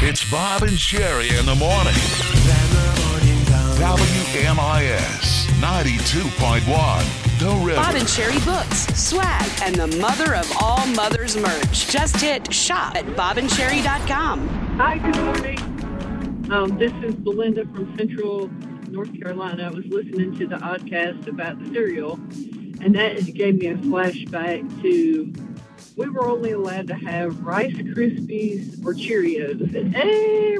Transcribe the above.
It's Bob and Sherry in the morning. WMIS 92.1. The River. Bob and Sherry books, swag, and the mother of all mothers merch. Just hit shop at bobandcherry.com. Hi, good morning. This is Belinda from Central North Carolina. I was listening to the oddcast about the cereal, and that gave me a flashback to we were only allowed to have Rice Krispies or Cheerios, and